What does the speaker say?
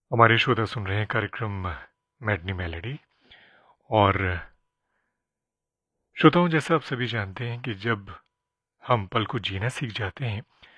हमारे श्रोता सुन रहे हैं कार्यक्रम मैडनी मेलेडी। और श्रोताओं, जैसा आप सभी जानते हैं कि जब हम पल को जीना सीख जाते हैं